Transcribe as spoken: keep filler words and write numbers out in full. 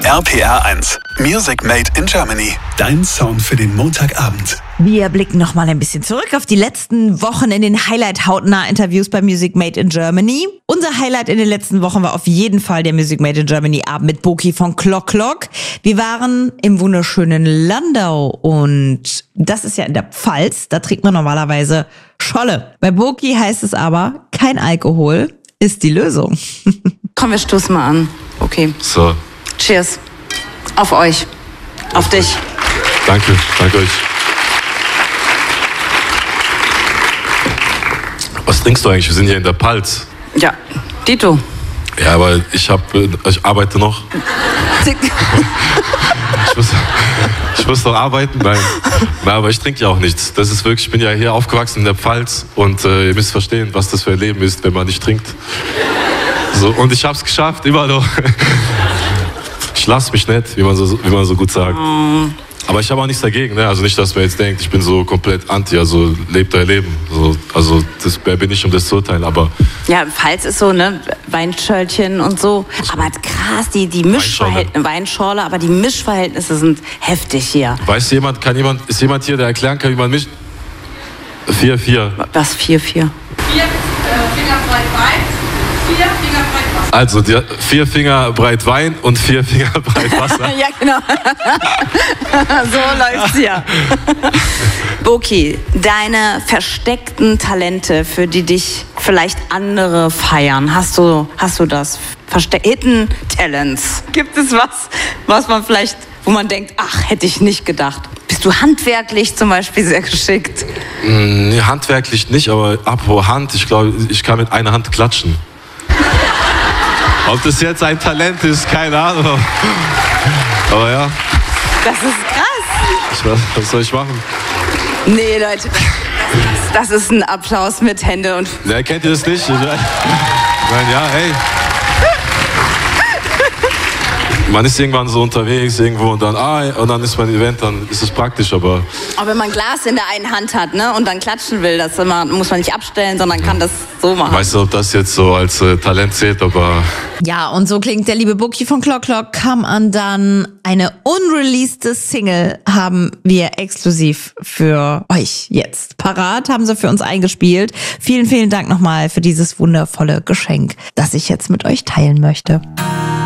R P R eins. Music Made in Germany. Dein Sound für den Montagabend. Wir blicken noch mal ein bisschen zurück auf die letzten Wochen in den Highlight-Hautnah-Interviews bei Music Made in Germany. Unser Highlight in den letzten Wochen war auf jeden Fall der Music Made in Germany-Abend mit Boki von Clock Clock. Wir waren im wunderschönen Landau und das ist ja in der Pfalz. Da trinkt man normalerweise Scholle. Bei Boki heißt es aber, kein Alkohol ist die Lösung. Komm, wir stoßen mal an. Okay. So. Cheers. Auf euch. Auf dich. Danke, danke euch. Was trinkst du eigentlich? Wir sind hier in der Pfalz. Ja, Dito. Ja, aber ich hab, ich arbeite noch. ich, muss, ich muss noch arbeiten. Nein. Nein, aber ich trinke ja auch nichts. Das ist wirklich, ich bin ja hier aufgewachsen in der Pfalz und äh, ihr müsst verstehen, was das für ein Leben ist, wenn man nicht trinkt. So, und ich hab's geschafft, immer noch. Ich lass mich nicht, wie man so, wie man so gut sagt. Oh. Aber ich habe auch nichts dagegen, ne? Also nicht, dass man jetzt denkt, ich bin so komplett anti, also lebt euer Leben. So, also das, wer bin ich, um das zu urteilen, aber... Ja, Pfalz ist so, ne, Weinschörlchen und so. Aber krass, die, die Mischverhältnisse, Weinschorle, aber die Mischverhältnisse sind heftig hier. Weiß jemand, kann jemand, ist jemand hier, der erklären kann, wie man mischt? Vier, vier. Was, vier, vier? Vier äh, Finger breit Wein, vier Finger breit Wasser. Also die, vier Finger breit Wein und vier Finger breit Wasser. Ja, genau. So läuft's hier. Boki, deine versteckten Talente, für die dich vielleicht andere feiern, hast du, hast du das? Verste- Hidden Talents. Gibt es was, was man vielleicht, wo man denkt, ach, hätte ich nicht gedacht? Bist du handwerklich zum Beispiel sehr geschickt? Mm, nee, handwerklich nicht, aber apropos Hand, ich glaube, ich kann mit einer Hand klatschen. Ob das jetzt ein Talent ist, keine Ahnung. Aber ja. Das ist krass. Ich weiß, was soll ich machen? Nee, Leute, das, das ist ein Applaus mit Hände und... Ja, kennt ihr das nicht? Nein, ja, hey. Man ist irgendwann so unterwegs irgendwo und dann, ah, und dann ist man ein Event, dann ist es praktisch, aber... Aber wenn man Glas in der einen Hand hat, ne, und dann klatschen will, das immer, muss man nicht abstellen, sondern kann das so machen. Weißt du, ob das jetzt so als äh, Talent zählt, aber... Ja, und so klingt der liebe Boki von Clock Clock. Come Undone. Eine unreleased Single haben wir exklusiv für euch jetzt parat, haben sie für uns eingespielt. Vielen, vielen Dank nochmal für dieses wundervolle Geschenk, das ich jetzt mit euch teilen möchte.